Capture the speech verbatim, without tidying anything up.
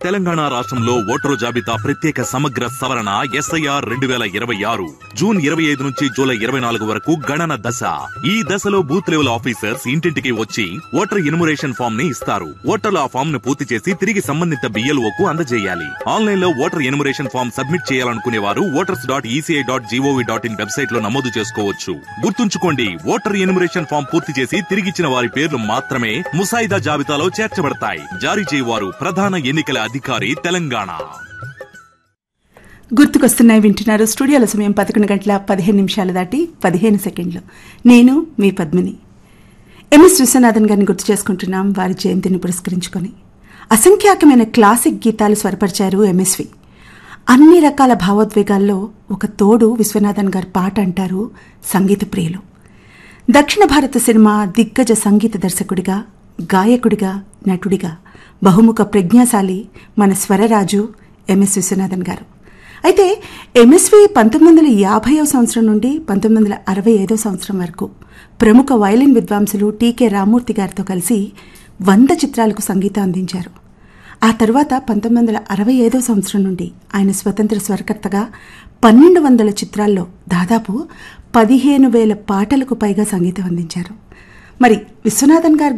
తెలంగాణ రాష్ట్రంలో ఓటరు జాబితా ప్రత్యేక సమగ్ర సవరణ ఎస్ఐఆర్ రెండు వేల ఇరవై ఆరు జూన్ ఇరవై ఐదు నుంచి జూలై ఇరవై నాలుగు వరకు గణన దశ. ఈ దశలో బూత్ లెవెల్ ఆఫీసర్స్ ఇంటింటికి వచ్చి ఓటర్ ఇన్మురేషన్ ఫామ్ ని ఇస్తారు. ఓటర్లు ఆ ఫామ్ ను పూర్తి చేసి తిరిగి సంబంధిత బిఎల్ఓ కు అందజేయాలి. ఆన్లైన్ లో ఓటర్ ఇన్మురేషన్ ఫామ్ సబ్మిట్ చేయాలనుకునే వారు voters dot ECI dot GOV dot in website లో నమోదు చేసుకోవచ్చు. గుర్తుంచుకోండి, ఓటర్ ఇన్మురేషన్ ఫామ్ పూర్తి చేసి తిరిగిచ్చిన వారి పేర్లు మాత్రమే ముసాయిదా జాబితాలో చేర్చబడతాయి. జారీ చేయవారు ప్రధాన ఎన్నికల అధికారి, తెలంగాణ. గుర్తుకొస్తున్నాయి వింటున్నారు. స్టూడియోల సమయం పదకొండు గంటల పదిహేను నిమిషాలు దాటి పదిహేను సెకండ్లు. నేను మీ పద్మిని. ఎంఎస్ విశ్వనాథన్ గారిని గుర్తు చేసుకుంటున్నాం వారి జయంతిని పురస్కరించుకొని. అసంఖ్యాకమైన క్లాసిక్ గీతాలు స్వరపరిచారు ఎంఎస్వి. అన్ని రకాల భావోద్వేగాల్లో ఒక తోడు విశ్వనాథన్ గారి పాట అంటారు సంగీత ప్రియులు. దక్షిణ భారత సినిమా దిగ్గజ సంగీత దర్శకుడిగా, గాయకుడిగా, నటుడిగా బహుముఖ ప్రజ్ఞాశాలి మన స్వరరాజు ఎంఎస్ విశ్వనాథన్ గారు. అయితే ఎంఎస్వి పంతొమ్మిది వందల యాభైవ సంవత్సరం నుండి పంతొమ్మిది వందల అరవై ఐదో సంవత్సరం వరకు ప్రముఖ వైలిన్ విద్వాంసులు టీకే రామ్మూర్తి గారితో కలిసి వంద చిత్రాలకు సంగీతం అందించారు. ఆ తర్వాత పంతొమ్మిది వందల అరవై ఐదో సంవత్సరం నుండి ఆయన స్వతంత్ర స్వరకర్తగా పన్నెండు వందల చిత్రాల్లో దాదాపు పదిహేను వేల పాటలకు పైగా సంగీతం అందించారు. మరి విశ్వనాథన్ గారు